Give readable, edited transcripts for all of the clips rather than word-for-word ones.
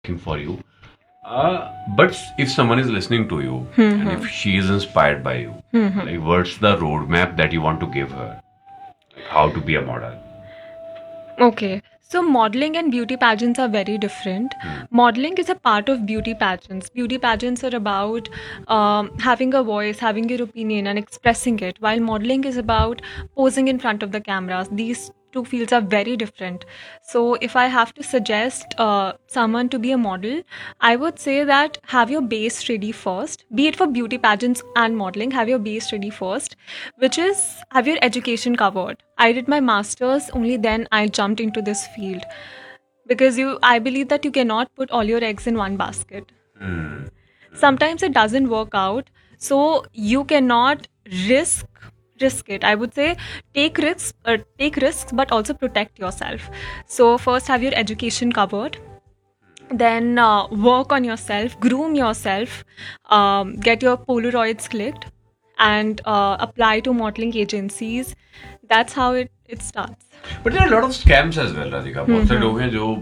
working for you. But if someone is listening to you and if she is inspired by you, like what's the roadmap that you want to give her? Like how to be a model? Okay. So modeling and beauty pageants are very different. Modeling is a part of beauty pageants. Beauty pageants are about having a voice, having your opinion, and expressing it, while modeling is about posing in front of the cameras. These two fields are very different. So, if I have to suggest someone to be a model, I would say that have your base ready first, be it for beauty pageants and modeling, have your base ready first, which is have your education covered. I did my master's, only then I jumped into this field because I believe that you cannot put all your eggs in one basket. Sometimes it doesn't work out, so you cannot risk risk it. I would say take risks but also protect yourself. So first have your education covered, then work on yourself, groom yourself, get your polaroids clicked, and apply to modeling agencies. That's how it starts. But there are a lot of scams as well, Radhika. बहुत सारे लोग हैं जो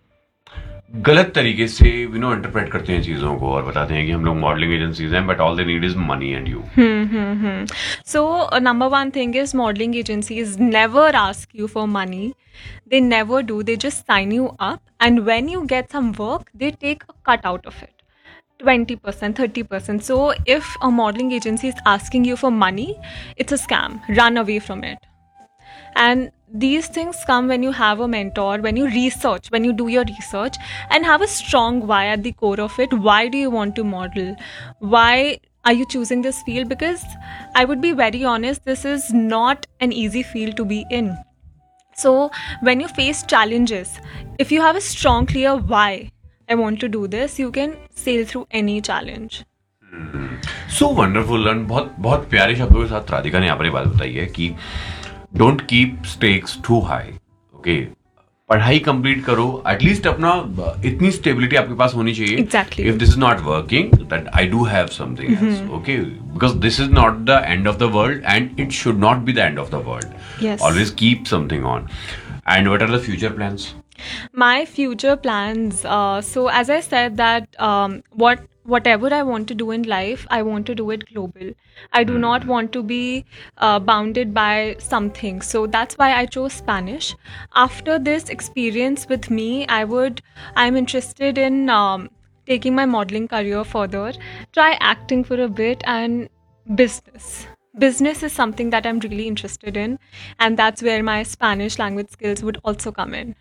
गलत तरीके से interpret करते हैं चीजों को और बताते हैं कि हम लोग मॉडलिंग एजेंसीज हैं but all they need is money and you. So, number one thing is modeling agencies never ask you for money. They never do. They just sign you up. And when you get some work, they take a cut out of it. 20%, 30%. So, if a modeling agency is asking you for money, it's a scam. Run away from it. And these things come when you have a mentor, when you research, when you do your research and have a strong why at the core of it. Why do you want to model? Why are you choosing this field? Because I would be very honest, this is not an easy field to be in. So when you face challenges, if you have a strong, clear why I want to do this, you can sail through any challenge. So wonderful and बहुत बहुत प्यारे शब्दों के साथ राधिका ने यहाँ पर ये बात बताई है कि don't keep stakes to high. Okay, पढ़ाई कंप्लीट करो, एटलीस्ट अपना इतनी स्टेबिलिटी आपके पास होनी चाहिए. Exactly. If this is not working that I do have something else. Okay, because this is not the end of the world and it should not be the end of the world. Yes. Always keep something on. And what are the future plans? My future plans, so as I said that whatever I want to do in life, I want to do it global. I do not want to be bounded by something, so that's why I chose Spanish. After this experience with me, I'm interested in taking my modeling career further, try acting for a bit, and business is something that I'm really interested in, and that's where my Spanish language skills would also come in.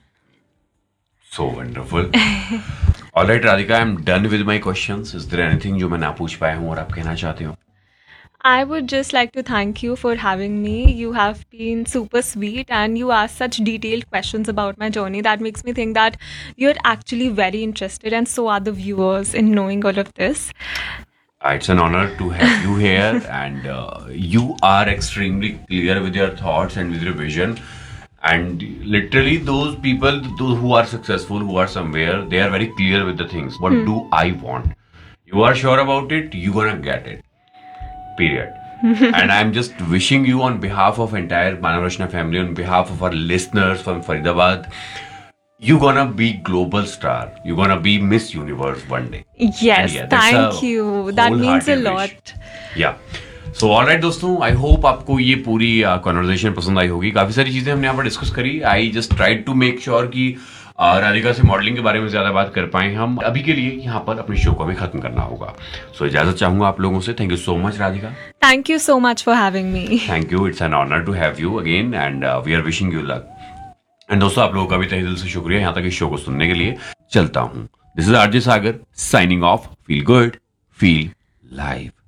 So wonderful. All right, Radhika, I'm done with my questions. Is there anything जो मैं ना पूछ पाया हूँ और आप कहना चाहते हो? I would just like to thank you for having me. You have been super sweet and you asked such detailed questions about my journey that makes me think that you're actually very interested, and so are the viewers, in knowing all of this. It's an honor to have you here, and you are extremely clear with your thoughts and with your vision. And literally, those people who are successful, who are somewhere, they are very clear with the things. What do I want? You are sure about it, you're gonna get it. Period. And I'm just wishing you, on behalf of entire Manav Rachna family, on behalf of our listeners from Faridabad, you're gonna be global star. You're gonna be Miss Universe one day. Yes, And yeah, that's thank you. That means a wholehearted wish. lot. Yeah. So alright दोस्तों, I hope आपको ये पूरी conversation पसंद आई होगी. काफी सारी चीजें हमने यहाँ पर डिस्कस करी. I just tried to make sure कि राधिका से मॉडलिंग के बारे में ज्यादा बात कर पाए हम. अभी के लिए यहाँ पर अपने शो को भी खत्म करना होगा. सो इजाजत चाहूंगा आप लोगों से. Thank you so much Radhika. Thank you so much for having me. Thank you. It's an honour to have you again and we are wishing you luck. And दोस्तों, आप लोगों का भी तहे दिल से शुक्रिया यहाँ तक इस शो को सुनने के लिए. चलता हूँ. This is RJ Sagar signing off. Feel good, feel live.